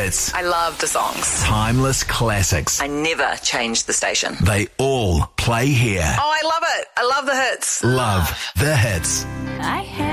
hits. I love the songs. Timeless classics. I never changed the station. They all play here. Oh, I love it. I love the hits. Love the hits. I